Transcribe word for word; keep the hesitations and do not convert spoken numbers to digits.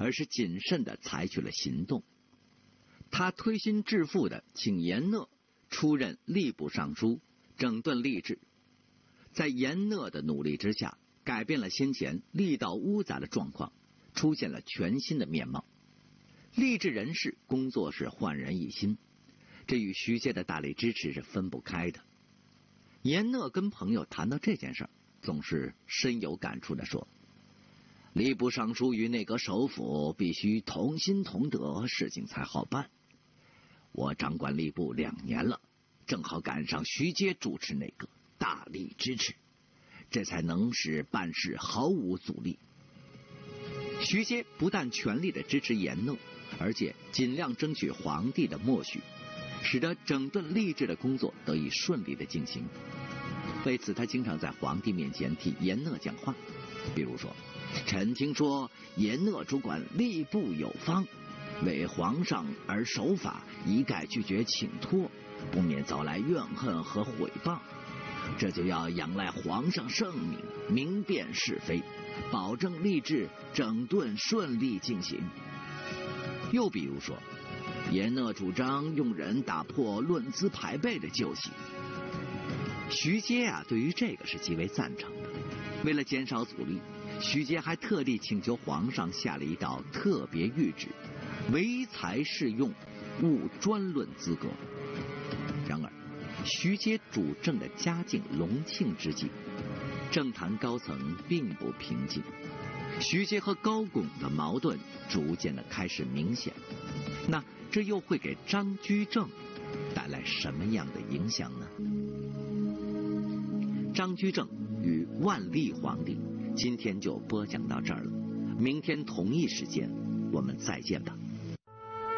而是谨慎地采取了行动。他推心置腹地请严讷出任吏部尚书，整顿吏治。在严讷的努力之下，改变了先前吏道污杂的状况，出现了全新的面貌。吏治人士工作是焕然一新，这与徐阶的大力支持是分不开的。严讷跟朋友谈到这件事儿，总是深有感触地说：吏部尚书与内阁首辅必须同心同德，事情才好办。我掌管吏部两年了，正好赶上徐阶主持内阁，大力支持，这才能使办事毫无阻力。徐阶不但全力地支持严讷，而且尽量争取皇帝的默许，使得整顿吏治的工作得以顺利地进行。为此，他经常在皇帝面前替严讷讲话，比如说：臣听说严讷主管吏部有方，为皇上而守法，一概拒绝请托，不免遭来怨恨和毁谤。这就要仰赖皇上圣明，明辨是非，保证吏治整顿顺利进行。又比如说，严讷主张用人打破论资排辈的旧习。徐阶啊，对于这个是极为赞成的。为了减少阻力，徐阶还特地请求皇上下了一道特别谕旨：唯才是用，勿专论资格。然而，徐阶主政的家境隆庆之际，政坛高层并不平静，徐阶和高拱的矛盾逐渐的开始明显。那这又会给张居正带来什么样的影响呢？张居正与万历皇帝今天就播讲到这儿了，明天同一时间我们再见吧。